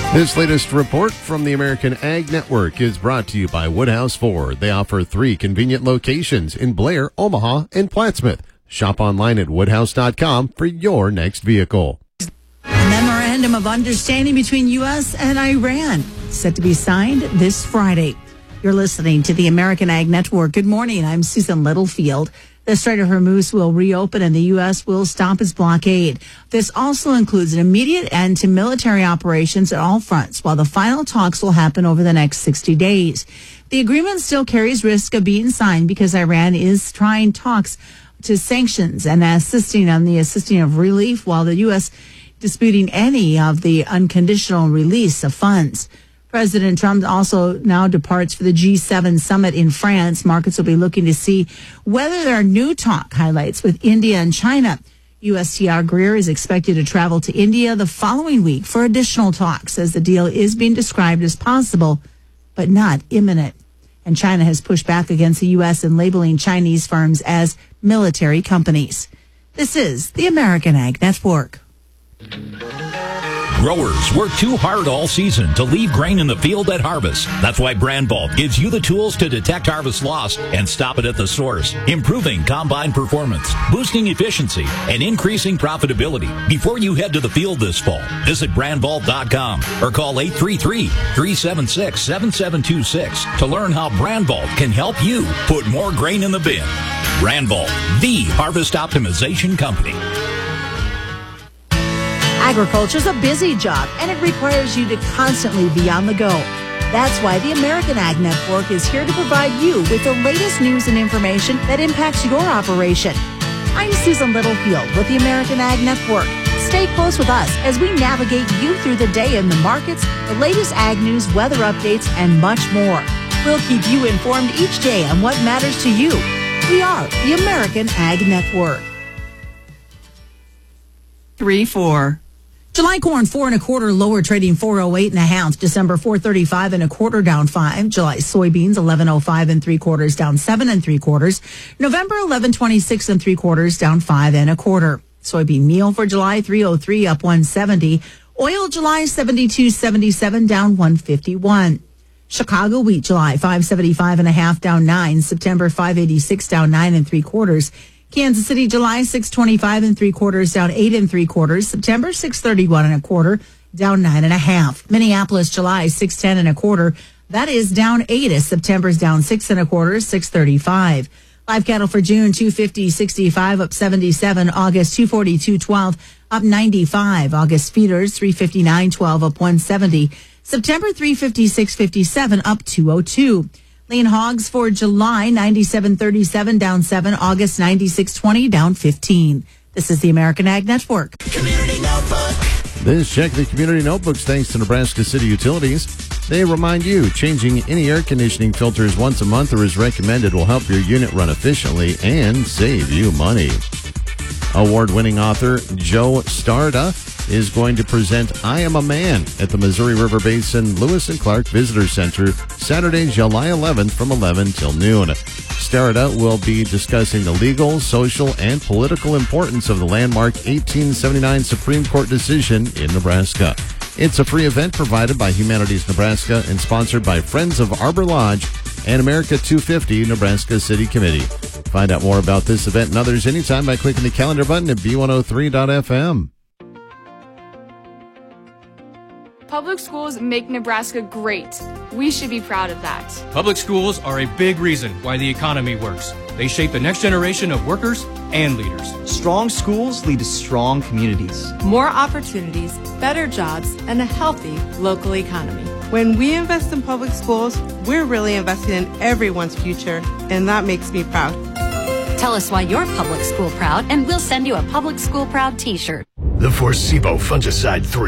This latest report from the American Ag Network is brought to you by Woodhouse Ford. They offer 3 convenient locations in Blair, Omaha, and Plattsmouth. Shop online at woodhouse.com for your next vehicle. A memorandum of understanding between U.S. and Iran set to be signed this Friday. You're listening to the American Ag Network. Good morning. I'm Susan Littlefield. The Strait of Hormuz will reopen and the U.S. will stop its blockade. This also includes an immediate end to military operations at all fronts, while the final talks will happen over the next 60 days. The agreement still carries risk of being signed because Iran is trying talks to sanctions and assisting of relief, while the U.S. disputing any of the unconditional release of funds. President Trump also now departs for the G7 summit in France. Markets will be looking to see whether there are new talk highlights with India and China. USTR Greer is expected to travel to India the following week for additional talks, as the deal is being described as possible, but not imminent. And China has pushed back against the U.S. in labeling Chinese firms as military companies. This is the American Ag Network. Growers work too hard all season to leave grain in the field at harvest. That's why Brandvault gives you the tools to detect harvest loss and stop it at the source, improving combine performance, boosting efficiency, and increasing profitability. Before you head to the field this fall, visit Brandvault.com or call 833-376-7726 to learn how Brandvault can help you put more grain in the bin. Brandvault, the harvest optimization company. Agriculture is a busy job, and it requires you to constantly be on the go. That's why the American Ag Network is here to provide you with the latest news and information that impacts your operation. I'm Susan Littlefield with the American Ag Network. Stay close with us as we navigate you through the day in the markets, the latest ag news, weather updates, and much more. We'll keep you informed each day on what matters to you. We are the American Ag Network. 3-4. July corn 4 1/4 lower, trading 408 1/2. December 435 1/4 down 5. July soybeans 1105 3/4 down 7 3/4. November 1126 3/4 down 5 1/4. Soybean meal for July 303 up 170. Oil July 72.77 down 151. Chicago wheat July 575 1/2 down 9. September 586 down 9 3/4. Kansas City, July 625 3/4 down 8 3/4. September 631 1/4 down 9 1/2. Minneapolis, July 610 1/4. That is down 8 as September's down 6 1/4, 635. Live cattle for June 250.65 up 77. August 242.12 up 95. August feeders 359.12 up 170. September 356.57 up 202. Lean hogs for July 97.37 down 7. August 96.20 down 15. This is the American Ag Network. Community Notebook. This check the Community Notebooks thanks to Nebraska City Utilities. They remind you changing any air conditioning filters once a month or as recommended will help your unit run efficiently and save you money. Award-winning author Joe Starda is going to present I Am a Man at the Missouri River Basin Lewis and Clark Visitor Center Saturday, July 11th from 11 till noon. Starda will be discussing the legal, social, and political importance of the landmark 1879 Supreme Court decision in Nebraska. It's a free event provided by Humanities Nebraska and sponsored by Friends of Arbor Lodge and America 250 Nebraska City Committee. Find out more about this event and others anytime by clicking the calendar button at b103.fm. Public schools make Nebraska great. We should be proud of that. Public schools are a big reason why the economy works. They shape the next generation of workers and leaders. Strong schools lead to strong communities. More opportunities, better jobs, and a healthy local economy. When we invest in public schools, we're really investing in everyone's future, and that makes me proud. Tell us why you're public school proud, and we'll send you a public school proud t-shirt. The Forcebo Fungicide 3.